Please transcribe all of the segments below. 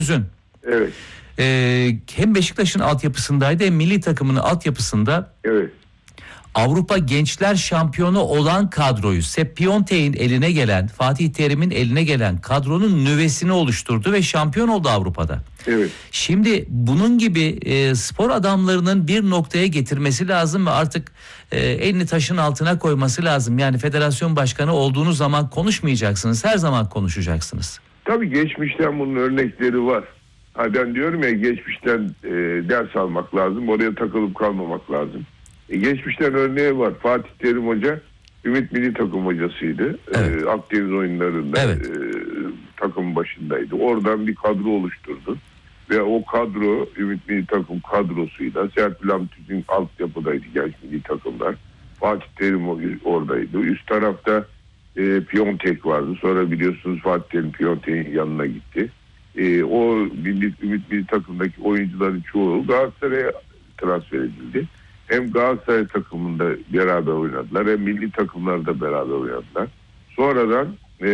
Evet. Hem Beşiktaş'ın altyapısındaydı hem milli takımının altyapısında Evet. Avrupa Gençler Şampiyonu olan kadroyu, Sepp Piontek'in eline gelen, Fatih Terim'in eline gelen kadronun nüvesini oluşturdu ve şampiyon oldu Avrupa'da. Evet. Şimdi bunun gibi spor adamlarının bir noktaya getirmesi lazım ve artık elini taşın altına koyması lazım. Yani federasyon başkanı olduğunuz zaman konuşmayacaksınız, her zaman konuşacaksınız. Tabii geçmişten bunun örnekleri var. Ben diyorum ya, geçmişten ders almak lazım, oraya takılıp kalmamak lazım. Geçmişten örneği var. Fatih Terim Hoca Ümit Milli Takım hocasıydı. Evet. Akdeniz oyunlarında Evet. takımın başındaydı. Oradan bir kadro oluşturdu. Ve o kadro, Ümit Milli Takım kadrosuyla Serpil Hamtürk'ün altyapıdaydı genç milli takımlar. Fatih Terim oradaydı. Üst tarafta Piontek vardı. Sonra biliyorsunuz Fatih Terim Piontek'in yanına gitti. O Ümit Milli Takım'daki oyuncuların çoğu Galatasaray'a transfer edildi. Hem Galatasaray takımında beraber oynadılar, hem milli takımlarda beraber oynadılar. Sonradan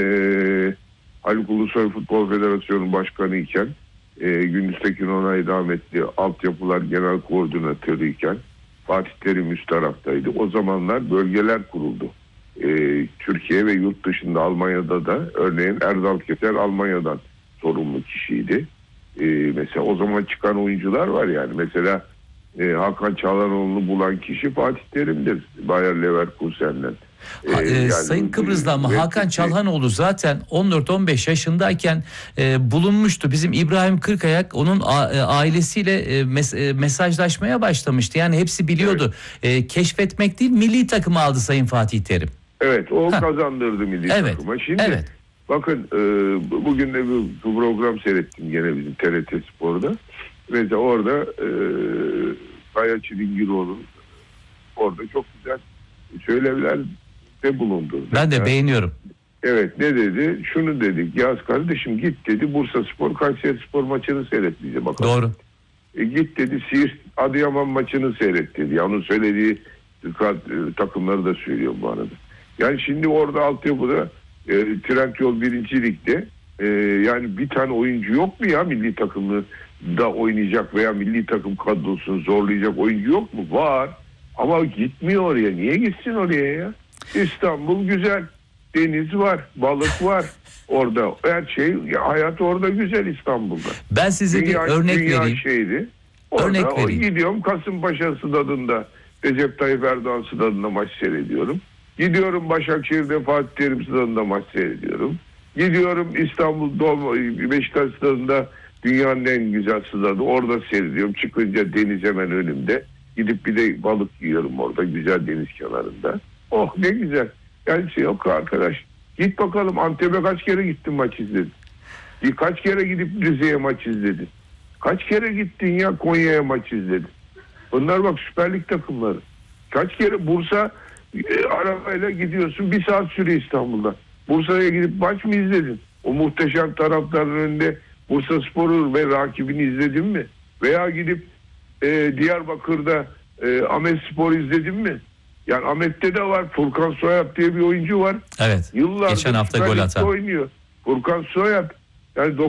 Haluk Ulusoy Futbol Federasyonu Başkanı iken, Gündüz Tekin Onay rahmetli altyapılar genel koordinatörü iken Fatih Terim üst taraftaydı. O zamanlar bölgeler kuruldu. Türkiye ve yurt dışında, Almanya'da da örneğin Erdal Keser Almanya'dan sorumlu kişiydi. Mesela o zaman çıkan oyuncular var yani. Mesela Hakan Çalhanoğlu'nu bulan kişi Fatih Terim'dir. Bayer Leverkusen'den. Sayın Kıbrıslı ama Hakan Çalhanoğlu zaten 14-15 yaşındayken bulunmuştu. Bizim İbrahim Kırkayak onun ailesiyle mesajlaşmaya başlamıştı. Yani hepsi biliyordu. Evet. Keşfetmek değil, milli takımı aldı Sayın Fatih Terim. Evet, o kazandırdı milli takıma. Şimdi bakın, bugün de bir program seyrettim gene bizim TRT Spor'da. Mesela orada Kaya Çilingiroğlu'nun orada çok güzel söylevler de bulundu. Ben de beğeniyorum. Evet, ne dedi? Şunu dedi. Yaz kardeşim git dedi. Bursa Spor Kayseri Spor maçını seyret bize bakalım. Doğru. Git dedi. Siirt Adıyaman maçını seyret dedi. Onun söylediği takımları da söylüyor bu arada. Yani şimdi orada altyapıda Trendyol 1. Lig'de yani bir tane oyuncu yok mu ya milli takımı da oynayacak veya milli takım kadrosunu zorlayacak oyuncu yok mu? Var. Ama gitmiyor oraya. Niye gitsin oraya ya? İstanbul güzel. Deniz var. Balık var. Orada her şey, hayat orada güzel İstanbul'da. Ben size bir örnek vereyim. Şeydi. Orada gidiyorum Kasımpaşa stadında, Recep Tayyip Erdoğan stadında maç seyrediyorum. Gidiyorum Başakşehir'de Fatih Terim stadında maç seyrediyorum. Gidiyorum İstanbul Beşiktaş stadında, dünyanın en güzel stadı, orada seyrediyorum. Çıkınca deniz hemen önümde. Gidip bir de balık yiyorum orada güzel deniz kenarında. Oh ne güzel. Yani şey yok arkadaş. Git bakalım Antep'e kaç kere gittin maç izledin? Kaç kere gidip Rize'ye maç izledin? Kaç kere gittin ya Konya'ya maç izledin? Bunlar bak Süper Lig takımları. Kaç kere Bursa arabayla gidiyorsun, 1 saat sürüyor İstanbul'da. Bursa'ya gidip maç mı izledin? O muhteşem taraftarın önünde Bursa Spor'u ve rakibini izledin mi? Veya gidip Diyarbakır'da Ahmet Spor izledin mi? Yani Ahmet'te de var. Furkan Soyat diye bir oyuncu var. Evet. Yıllardır geçen hafta gol atan oynuyor. Furkan Soyat yani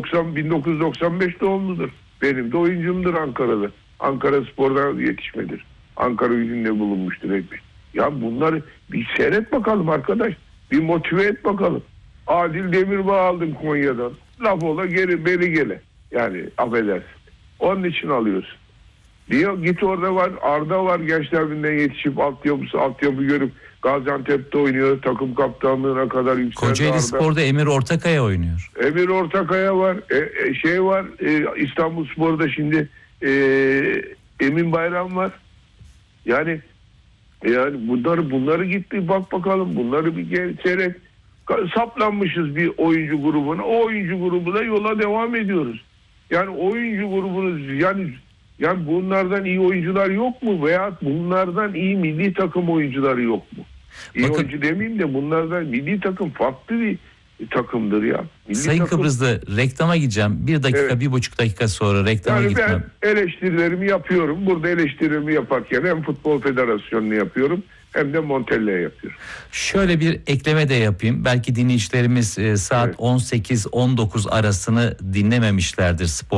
1995 doğumludur. Benim de oyuncumdur Ankara'da. Ankara Spor'dan yetişmedir. Ankara Gücü'nde bulunmuştur hep. Ya bunları bir seyret bakalım arkadaş. Bir motive et bakalım. Adil Demirbağ aldın Konya'dan. Laf ola beri gele. Yani affedersin. Onun için alıyorsun. Diyor git orada var. Arda var Gençler Birliği'nden yetişip altyapı görüp Gaziantep'te oynuyor. Takım kaptanlığına kadar yükseldi. Kocaeli Spor'da Emir Ortakaya oynuyor. Emir Ortakaya var. Var. İstanbul Spor'da şimdi Emin Bayram var. Yani bunları git bir bak bakalım. Bunları bir seyret. Saplanmışız bir oyuncu grubuna. O oyuncu grubuna yola devam ediyoruz. Yani oyuncu grubunuz yani bunlardan iyi oyuncular yok mu? Veya bunlardan iyi milli takım oyuncuları yok mu? İyi oyuncu demeyeyim de bunlardan milli takım farklı bir takımdır ya. Sayın Kıbrıslı reklama gideceğim. 1 dakika, evet. 1,5 dakika sonra reklama gitmem. Ben eleştirilerimi yapıyorum. Burada eleştirilerimi yaparken hem Futbol Federasyonu'nu yapıyorum hem de Montella'ya yapıyorum. Şöyle bir ekleme de yapayım. Belki dinleyicilerimiz saat 18-19 arasını dinlememişlerdir spor